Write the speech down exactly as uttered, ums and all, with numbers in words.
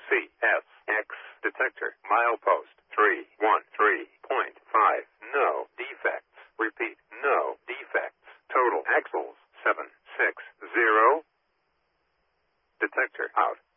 C S X detector. Milepost three one three point five. No defects. Repeat, no defects. Total axles seven six zero. Detector out.